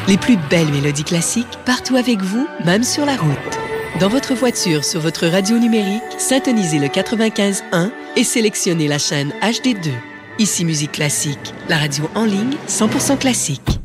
Les plus belles mélodies classiques partout avec vous, même sur la route. Dans votre voiture, sur votre radio numérique, syntonisez le 95.1 et sélectionnez la chaîne HD2. Ici Musique Classique, la radio en ligne 100% classique.